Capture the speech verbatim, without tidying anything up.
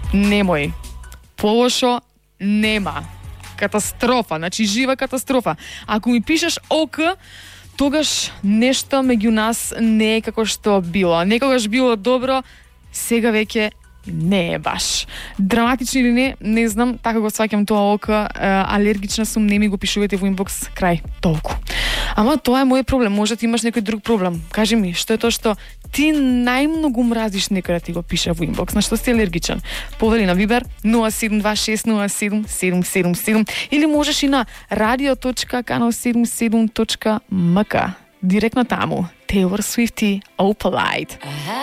Немој. Полошо нема. Катастрофа, значи жива катастрофа. Ако ми пишеш ок, тогаш нешто меѓу нас не е како што било. Некогаш било добро, сега веќе не е баш. Драматично или не, не знам, така го сваќам тоа ока, алергична сум, не ми го пишувате во инбокс, крај, толку. Ама тоа е мој проблем, може да имаш некој друг проблем. Кажи ми, што е тоа што ти најмногу мразиш некој да ти го пише во инбокс, на што си алергичен? Повели на Вибер нула седум два шест нула седум седум седум седум или можеш и на радио точка канал седумдесет и седум точка ем ка. Директно таму. Taylor Swift и Opalite.